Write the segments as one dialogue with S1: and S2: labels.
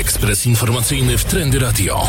S1: Ekspres informacyjny w Trendy Radio.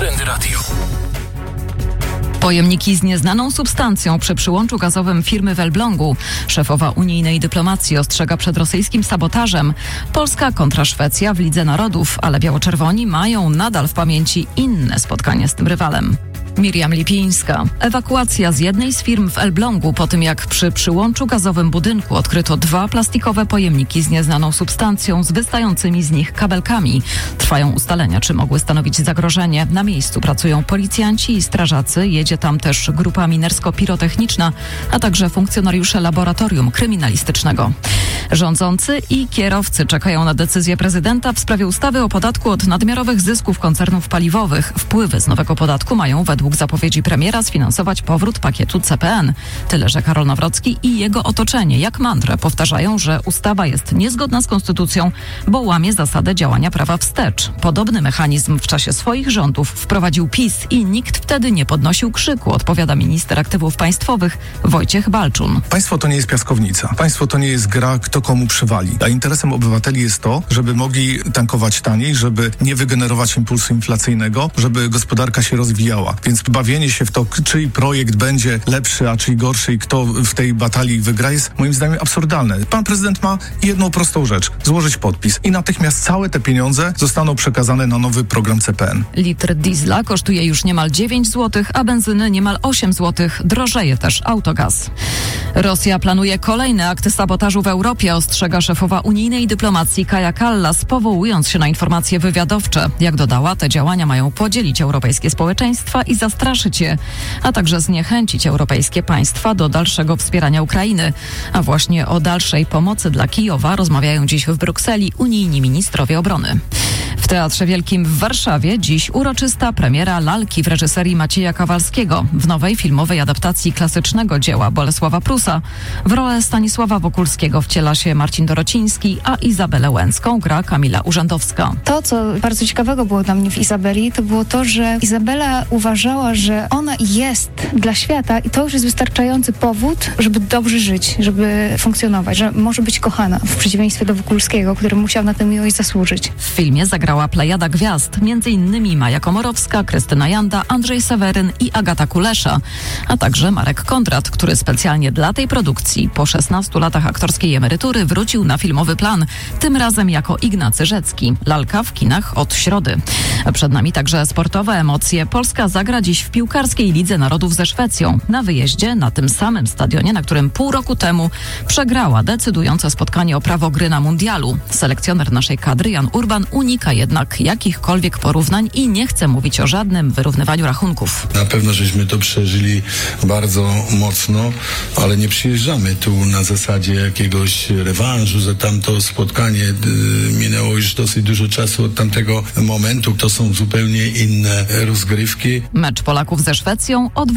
S2: Pojemniki z nieznaną substancją przy przyłączu gazowym firmy w Elblągu. Szefowa unijnej dyplomacji ostrzega przed rosyjskim sabotażem. Polska kontra Szwecja w Lidze Narodów, ale biało-czerwoni mają nadal w pamięci inne spotkanie z tym rywalem. Miriam Lipińska. Ewakuacja z jednej z firm w Elblągu po tym, jak przy przyłączu gazowym budynku odkryto 2 plastikowe pojemniki z nieznaną substancją z wystającymi z nich kabelkami. Trwają ustalenia, czy mogły stanowić zagrożenie. Na miejscu pracują policjanci i strażacy. Jedzie tam też grupa minersko-pirotechniczna, a także funkcjonariusze laboratorium kryminalistycznego. Rządzący i kierowcy czekają na decyzję prezydenta w sprawie ustawy o podatku od nadmiarowych zysków koncernów paliwowych. Wpływy z nowego podatku mają według zapowiedzi premiera sfinansować powrót pakietu CPN. Tyle, że Karol Nawrocki i jego otoczenie jak mantrę powtarzają, że ustawa jest niezgodna z konstytucją, bo łamie zasadę działania prawa wstecz. Podobny mechanizm w czasie swoich rządów wprowadził PiS i nikt wtedy nie podnosił krzyku, odpowiada minister aktywów państwowych Wojciech Balczun.
S3: Państwo to nie jest piaskownica. Państwo to nie jest gra, kto komu przywali. A interesem obywateli jest to, żeby mogli tankować taniej, żeby nie wygenerować impulsu inflacyjnego, żeby gospodarka się rozwijała. Więc bawienie się w to, czyj projekt będzie lepszy, a czyj gorszy i kto w tej batalii wygra, jest moim zdaniem absurdalne. Pan prezydent ma jedną prostą rzecz. Złożyć podpis i natychmiast całe te pieniądze zostaną przekazane na nowy program CPN.
S2: Litr diesla kosztuje już niemal 9 zł, a benzyny niemal 8 zł. Drożeje też autogaz. Rosja planuje kolejne akty sabotażu w Europie, ostrzega szefowa unijnej dyplomacji Kaja Kallas, powołując się na informacje wywiadowcze. Jak dodała, te działania mają podzielić europejskie społeczeństwa i zastraszyć je, a także zniechęcić europejskie państwa do dalszego wspierania Ukrainy. A właśnie o dalszej pomocy dla Kijowa rozmawiają dziś w Brukseli unijni ministrowie obrony. W Teatrze Wielkim w Warszawie dziś uroczysta premiera lalki w reżyserii Macieja Kawalskiego w nowej filmowej adaptacji klasycznego dzieła Bolesława Prusa. W rolę Stanisława Wokulskiego wciela się Marcin Dorociński, a Izabelę Łęcką gra Kamila Urzędowska.
S4: To, co bardzo ciekawego było dla mnie w Izabeli, to było to, że Izabela uważała, że ona jest dla świata i to już jest wystarczający powód, żeby dobrze żyć, żeby funkcjonować, że może być kochana, w przeciwieństwie do Wokulskiego, który musiał na tę miłość zasłużyć.
S2: W filmie zagrała plejada gwiazd, m.in. Maja Komorowska, Krystyna Janda, Andrzej Seweryn i Agata Kulesza, a także Marek Kondrat, który specjalnie dla tej produkcji po 16 latach aktorskiej emerytury wrócił na filmowy plan, tym razem jako Ignacy Rzecki. Lalka w kinach od środy. Przed nami także sportowe emocje. Polska zagra dziś w piłkarskiej Lidze Narodów ze Szwecją. Na wyjeździe, na tym samym stadionie, na którym pół roku temu przegrała decydujące spotkanie o prawo gry na mundialu. Selekcjoner naszej kadry Jan Urban unika jednak jakichkolwiek porównań i nie chce mówić o żadnym wyrównywaniu rachunków.
S5: Na pewno żeśmy to przeżyli bardzo mocno, ale nie przyjeżdżamy tu na zasadzie jakiegoś rewanżu za tamto spotkanie. Minęło już dosyć dużo czasu od tamtego momentu. To są zupełnie inne rozgrywki.
S2: Mecz Polaków ze Szwecją o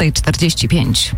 S2: 20:45.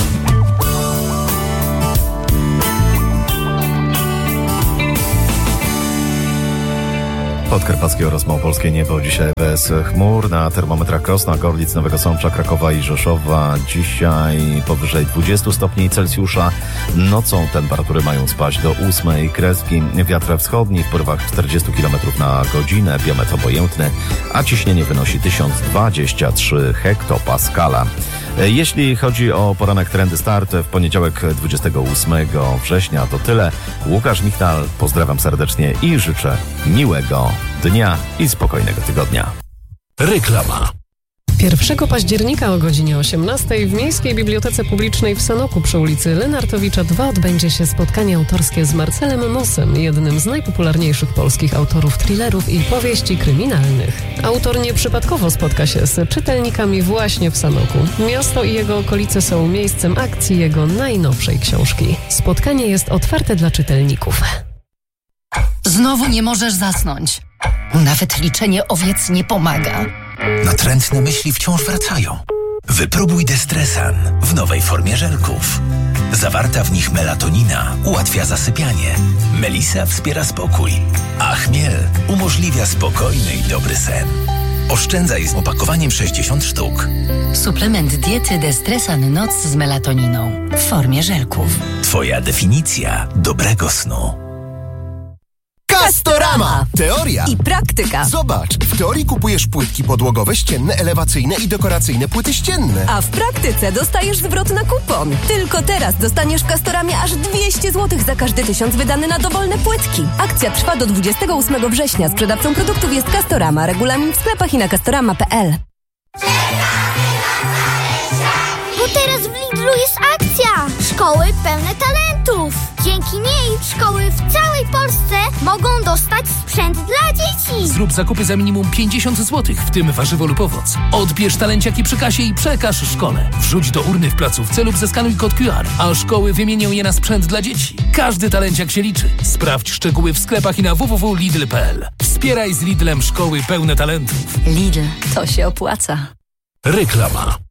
S6: Podkarpackie oraz małopolskie niebo dzisiaj bez chmur. Na termometrach Krosna, Gorlic, Nowego Sącza, Krakowa i Rzeszowa dzisiaj powyżej 20 stopni Celsjusza. Nocą temperatury mają spaść do 8 kreski. Wiatr wschodni w porywach 40 km na godzinę, biometr obojętny, a ciśnienie wynosi 1023 hektopaskala. Jeśli chodzi o poranek Trendy Start w poniedziałek 28 września, to tyle. Łukasz Michtal, pozdrawiam serdecznie i życzę miłego dnia i spokojnego tygodnia.
S1: Reklama.
S7: 1 października o godzinie 18 w Miejskiej Bibliotece Publicznej w Sanoku przy ulicy Lenartowicza 2 odbędzie się spotkanie autorskie z Marcelem Mossem, jednym z najpopularniejszych polskich autorów thrillerów i powieści kryminalnych. Autor nieprzypadkowo spotka się z czytelnikami właśnie w Sanoku. Miasto i jego okolice są miejscem akcji jego najnowszej książki. Spotkanie jest otwarte dla czytelników.
S8: Znowu nie możesz zasnąć. Nawet liczenie owiec nie pomaga.
S9: Natrętne myśli wciąż wracają. Wypróbuj Destresan w nowej formie żelków. Zawarta w nich melatonina ułatwia zasypianie. Melisa wspiera spokój, a chmiel umożliwia spokojny i dobry sen. Oszczędzaj z opakowaniem 60 sztuk.
S8: Suplement diety Destresan Noc z melatoniną w formie żelków.
S9: Twoja definicja dobrego snu.
S10: Casto! Castorama. Teoria
S11: i praktyka.
S10: Zobacz, w teorii kupujesz płytki podłogowe, ścienne, elewacyjne i dekoracyjne płyty ścienne.
S11: A w praktyce dostajesz zwrot na kupon. Tylko teraz dostaniesz w Castoramie aż 200 zł za każdy 1000 wydany na dowolne płytki. Akcja trwa do 28 września. Sprzedawcą produktów jest Castorama. Regulamin w sklepach i na castorama.pl.
S12: Bo teraz w Lidlu jest akcja! Szkoły pełne talentów! Dzięki niej szkoły w całej Polsce mogą dostać sprzęt dla dzieci!
S1: Zrób zakupy za minimum 50 zł, w tym warzywo lub owoc. Odbierz talenciaki przy kasie i przekaż szkole. Wrzuć do urny w placówce lub zeskanuj kod QR, a szkoły wymienią je na sprzęt dla dzieci. Każdy talenciak się liczy. Sprawdź szczegóły w sklepach i na www.lidl.pl. Wspieraj z Lidlem szkoły pełne talentów.
S11: Lidl, to się opłaca.
S1: Reklama.